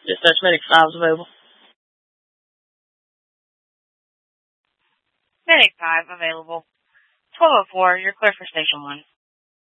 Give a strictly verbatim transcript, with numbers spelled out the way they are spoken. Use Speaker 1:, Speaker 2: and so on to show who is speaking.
Speaker 1: Dispatch medic five is available.
Speaker 2: Medic five available. twelve oh four, you're clear for station one.